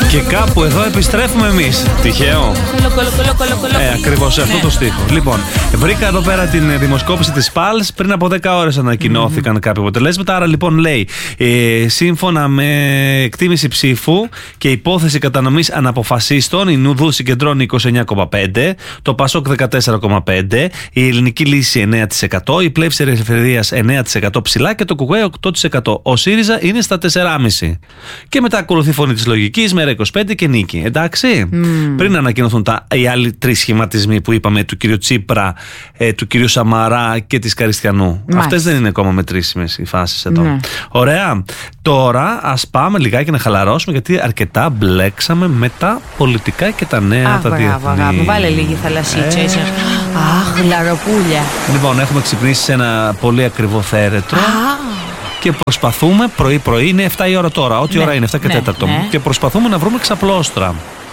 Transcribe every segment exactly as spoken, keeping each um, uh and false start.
Και κάπου εδώ επιστρέφουμε εμείς. Τυχαίο. Ε, ακριβώς σε αυτό ναι. το στίχο. Λοιπόν, βρήκα εδώ πέρα την δημοσκόπηση της Πάλς. Πριν από δέκα ώρες ανακοινώθηκαν mm-hmm. κάποια αποτελέσματα. Άρα λοιπόν λέει, ε, σύμφωνα με εκτίμηση ψήφου και υπόθεση κατανομής αναποφασίστων, η Νουδού συγκεντρώνει είκοσι εννέα κόμμα πέντε τοις εκατό, το Πασόκ δεκατέσσερα κόμμα πέντε τοις εκατό, η Ελληνική Λύση εννέα τοις εκατό, η Πλεύση Ελευθερίας εννέα τοις εκατό ψηλά και το Κουκουέ οκτώ τοις εκατό. Ο ΣΥΡΙΖΑ είναι στα τέσσερα κόμμα πέντε τοις εκατό. Και μετά ακολουθεί Φωνή της Λογικής, Μέρα είκοσι πέντε και Νίκη. Εντάξει. Mm. Πριν ανακοινωθούν τα, οι άλλοι τρεις σχηματισμοί που είπαμε, του κυρίου Τσίπρα, ε, του κυρίου Σαμαρά και της Καριστιανού. Αυτές δεν είναι ακόμα μετρήσιμες οι φάσεις εδώ. Ναι. Ωραία. Τώρα ας πάμε λιγάκι να χαλαρώσουμε, γιατί αρκετά μπλέξαμε με τα πολιτικά και τα νέα. Αχ, τα μπράβο, αγάπη. Βάλε λίγη θαλασσίτσα. Ε... Αχ, λαροπούλια. Λοιπόν, έχουμε ξυπνήσει σε ένα πολύ ακριβό θέρετρο. Ah. Και προσπαθούμε πρωί-πρωί, είναι εφτά η ώρα τώρα, ό,τι ναι, ώρα είναι, εφτά και ναι, τέταρτο. Ναι. Και προσπαθούμε να βρούμε ξαπλώστρα.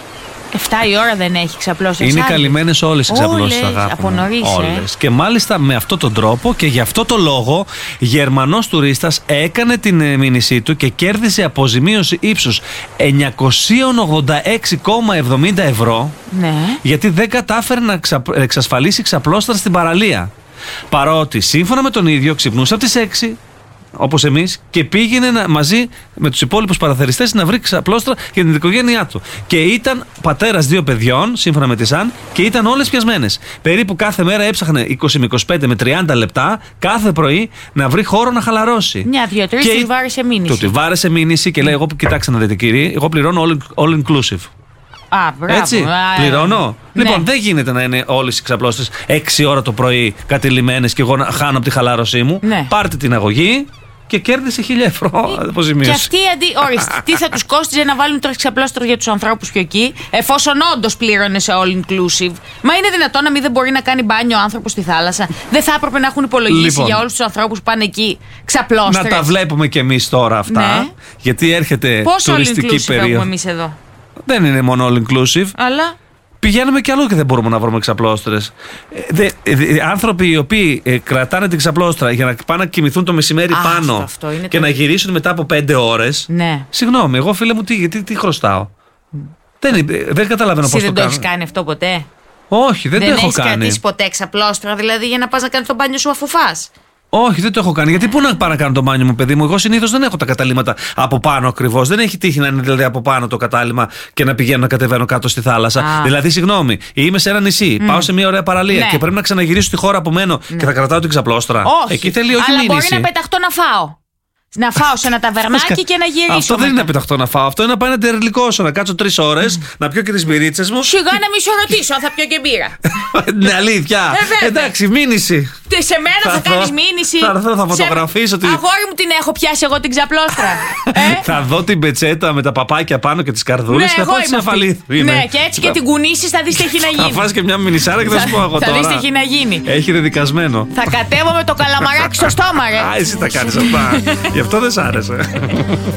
εφτά η ώρα δεν έχει ξαπλώστρα. Είναι καλυμμένες όλες οι ξαπλώστρες, αγάπη. Από νωρίς, όλες. Ε. Και μάλιστα με αυτόν τον τρόπο και γι' αυτό το λόγο, Γερμανός τουρίστας έκανε την μήνυσή του και κέρδισε αποζημίωση ύψους εννιακόσια ογδόντα έξι κόμμα εβδομήντα ευρώ. Ναι. Γιατί δεν κατάφερε να εξασφαλίσει ξαπλώστρα στην παραλία. Παρότι σύμφωνα με τον ίδιο ξυπνούσε από τις έξι. Όπως εμείς, και πήγαινε να, μαζί με τους υπόλοιπους παραθεριστές να βρει ξαπλώστρα για την οικογένειά του. Και ήταν πατέρας δύο παιδιών, σύμφωνα με τη ΣΑΝ, και ήταν όλες πιασμένες. Περίπου κάθε μέρα έψαχνε είκοσι με είκοσι πέντε με τριάντα λεπτά κάθε πρωί να βρει χώρο να χαλαρώσει. Μια, δύο, τρεις, του βάρεσε μήνυση. Του τη βάρεσε μήνυση και λέει: εγώ, κοιτάξτε να δείτε, κύριε, εγώ πληρώνω all, all inclusive. Α, μπράβο. Έτσι, α, πληρώνω. Ναι. Λοιπόν, δεν γίνεται να είναι όλες οι ξαπλώστρες έξι ώρα το πρωί κατηλημμένες και εγώ να χάνω από τη χαλάρωσή μου. Ναι. Πάρτε την αγωγή. Και κέρδισε χίλια ευρώ αποζημίωση. Και αυτοί αντί. Ορίστε, τι θα τους κόστιζε να βάλουν τώρα ξαπλώστρο για τους ανθρώπους πιο εκεί, εφόσον όντως πλήρωνε σε all inclusive. Μα είναι δυνατόν να μην δεν μπορεί να κάνει μπάνιο ο άνθρωπος στη θάλασσα? Δεν θα έπρεπε να έχουν υπολογίσει λοιπόν, για όλους τους ανθρώπους που πάνε εκεί ξαπλώστρες? Να τα βλέπουμε κι εμείς τώρα αυτά. Ναι. Γιατί έρχεται πόσο τουριστική περίοδο. Έχουμε εμείς εδώ? Δεν είναι μόνο all inclusive. Αλλά. Πηγαίνουμε κι αλλού και δεν μπορούμε να βρούμε ξαπλώστρες. Ε, ε, άνθρωποι οι οποίοι ε, κρατάνε την ξαπλώστρα για να πάνε να κοιμηθούν το μεσημέρι Α, πάνω αυτό, αυτό και το... να γυρίσουν μετά από πέντε ώρες. Ναι. Συγγνώμη, εγώ φίλε μου, τι, τι, τι χρωστάω. Mm. Δεν, δεν καταλαβαίνω πώς το κάνω. Δεν το έχεις κάνει αυτό ποτέ? Όχι, δεν, δεν το έχω κάνει. Δεν έχεις κρατήσει ποτέ ξαπλώστρα, δηλαδή για να πας να κάνεις το μπάνιο σου αφού φας? Όχι, δεν το έχω κάνει. Γιατί πού να πάω να κάνω το μπάνιο μου, παιδί μου? Εγώ συνήθως δεν έχω τα καταλύματα από πάνω ακριβώς. Δεν έχει τύχει να είναι δηλαδή από πάνω το κατάλημα και να πηγαίνω να κατεβαίνω κάτω στη θάλασσα. Α. Δηλαδή, συγγνώμη, είμαι σε ένα νησί, mm. πάω σε μια ωραία παραλία ναι. και πρέπει να ξαναγυρίσω στη χώρα από μένω ναι. και θα κρατάω την ξαπλώστρα. Όχι. Εκεί θέλει όχι αλλά μήνυση. Μπορεί να πεταχτώ να φάω. Να φάω σε ένα ταβερνάκι και να γυρίσω. Αυτό δεν είναι να πεταχτώ να φάω. Αυτό είναι να πάει να τερλικώσω, να κάτσω τρεις ώρες, mm. να πιω και τις μπυρίτσες μου. Σιγά να μην σε ρωτήσω αν θα πιω και μπύρα. Ναι, αλήθεια. Ε, εντάξει, μήνυση. Τι σε μένα θα, θα κάνεις μήνυση? Θα έρθω, θα φωτογραφίσω. Την... Αγόρι μου, την έχω πιάσει εγώ την ξαπλώστρα. ε? Θα δω την πετσέτα με τα παπάκια πάνω και τις καρδούλες και θα πω έτσι αφαλή. Ναι, και έτσι και την κουνήσεις θα δεις τι έχει να γίνει. Θα φας και μια μινισάρα και θα σου πω εγώ τώρα. Θα δεις τι έχει να γίνει. Έχει δεδικασμένο. Θα κατέβω με το καλαμαράκι στο στόμα, ρε. Α, εσύ τα κάνεις αυτά. Γι' αυτό δεν σ' άρεσε.